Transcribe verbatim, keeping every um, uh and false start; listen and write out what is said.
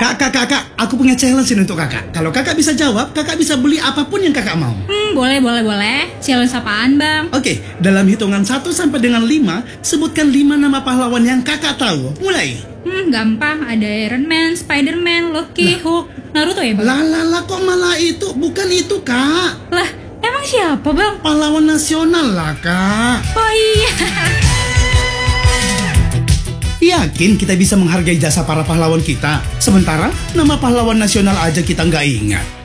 Kak, kak, kak, kak, aku punya challenge ini untuk kakak. Kalau kakak bisa jawab, kakak bisa beli apapun yang kakak mau. Hmm, boleh, boleh, boleh. Challenge apaan, Bang? Oke, dalam hitungan satu sampai dengan lima, sebutkan lima nama pahlawan yang kakak tahu. Mulai. Hmm, gampang. Ada Iron Man, Spider-Man, Loki, Hulk, Naruto ya, Bang? Lah, lah, lah, kok malah itu? Bukan itu, kak. Lah, emang siapa, Bang? Pahlawan nasional lah, kak. Oh iya. Yakin kita bisa menghargai jasa para pahlawan kita? Sementara nama pahlawan nasional aja kita nggak ingat.